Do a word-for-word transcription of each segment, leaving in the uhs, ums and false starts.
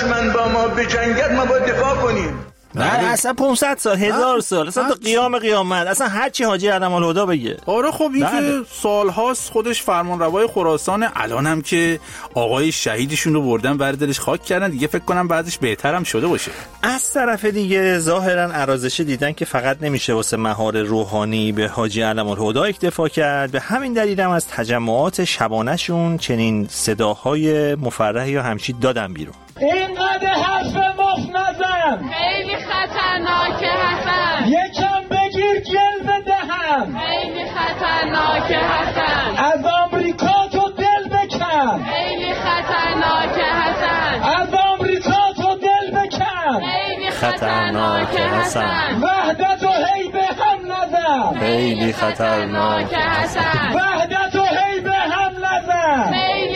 دشمن با ما بجنگد ما باید دفاع کنیم. نه اصلا پانصد سال هزار سال اصلا تا قیام قیامت اصلا هر چی حاجی علم‌الهدی بگه. آره خب این که سال‌هاست خودش فرمانروای خراسان، الانم که آقای شهیدشون رو بردن ور دلش خاک کردن دیگه، فکر کنم بعدش بهترم شده باشه. از طرف دیگه ظاهرا ارازشه دیدن که فقط نمیشه واسه مهار روحانی به حاجی علم‌الهدی اکتفا کرد، به همین دلیل هم از تجمعات شبانه‌شون چنین صداهای مفرح یا همچی دادن بیرون. اینقدر حرف مفت نزن، خیلی خطرناکه حسن، یکم بگیر گل بدهم، خیلی خطرناکه حسن، از آمریکا تو دل بکن، خیلی خطرناکه حسن، از آمریکا تو دل بکن، خیلی خطرناکه حسن، وحدت و هی به هم نزن، خیلی خطرناکه حسن، وحدت و هی به هم نزن، خیلی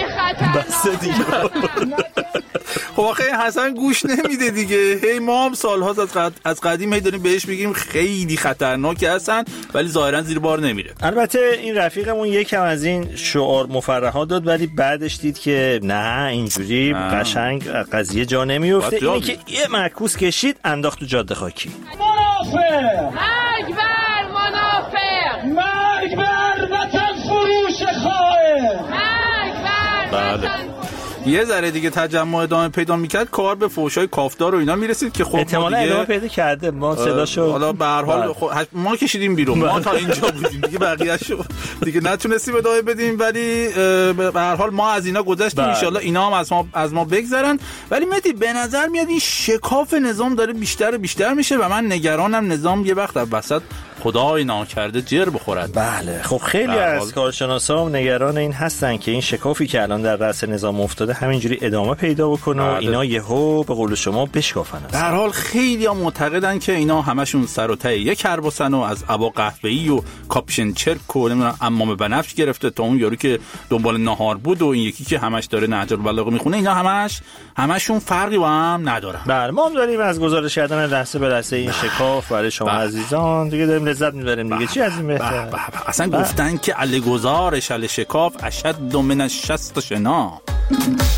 خطرناکه. خب آخه حسن گوش نمیده دیگه، هی ما هم سال‌هاست از, قد... از قدیم هی داریم بهش میگیم خیلی خطرناکه حسن، ولی ظاهرا زیر بار نمیره. البته این رفیقمون یکم از این شعار مفرحات داد، ولی بعدش دید که نه اینجوری قشنگ قضیه جا نمیفته. اینی که یه معکوس کشید انداخت تو جاده خاکی. منافق، مرگ بر منافق، مرگ بر وطن فروش خائن، مرگ بر بله. یه ذره دیگه تجمع ادامه پیدا میکرد، کار به فحشای کافتار و اینا میرسید که خب احتمالاً ادامه پیدا کرده، ما صداشو حالا به هر حال خب ما کشیدیم بیرون، ما تا اینجا بودیم دیگه، بقیه‌شو دیگه نتونستیم ادامه بدیم، ولی به هر حال ما از اینا گذشتیم، ان شاءالله اینا هم از ما از ما بگذرن. ولی مهدی به نظر میاد این شکاف نظام داره بیشتر و بیشتر میشه و من نگرانم نظام یه وقت وسط خدای ناکرده جر بخورد. بله خب خیلی از کارشناسا نگران این هستن که این شکافی که الان در رأس نظام افتاده همینجوری ادامه پیدا بکنه و اینا یهو به قول شما بشکافن. در حال خیلی ها معتقدن که اینا همشون سر و ته یک کربسن و از عبا قهوه‌ای و کاپشن چرک و نمیدونم عمام بنفش گرفته تا اون یارو که دنبال ناهار بود و این یکی که همش داره نهج البلاغه میخونه، اینا همش همشون فرقی با هم ندارن. بله ما هم داریم از گزارش کردن لحظه به لحظه این شکاف برای شما بله. عزیزان دیگه داریم لذت میبریم دیگه، چی از این بهتر. اصلا بله. گفتن که علی گزارش علی شکاف اشد من الشست شنا.